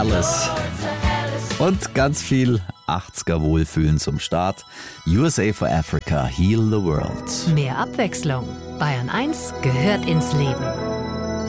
Alles. Und ganz viel 80er Wohlfühlen zum Start. USA for Africa, Heal the World. Mehr Abwechslung. Bayern 1 gehört ins Leben.